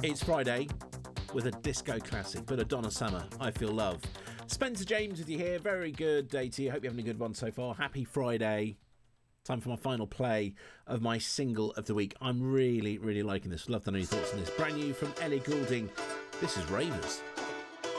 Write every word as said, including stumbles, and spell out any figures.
It's Friday with a disco classic, but a Donna Summer, I Feel Love. Spencer James with you here. Very good day to you. Hope you're having a good one so far. Happy Friday. Time for my final play of my single of the week. I'm really, really liking this. Love to know your thoughts on this. Brand new from Ellie Goulding. This is Ravers.